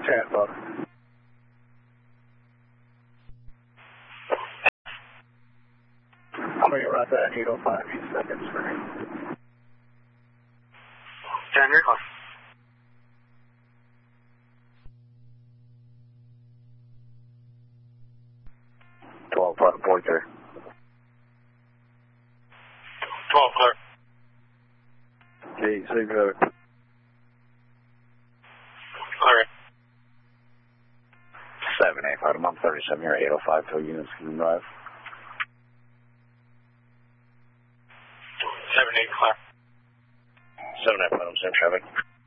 chat box. I'm going to run that 805 seconds for me. 10, your call. Point there. 12, clear. Okay, save your Clear. 785, I'm on 37 here, 805, tow units can drive. 7-8, clear. 785, I'm same traffic.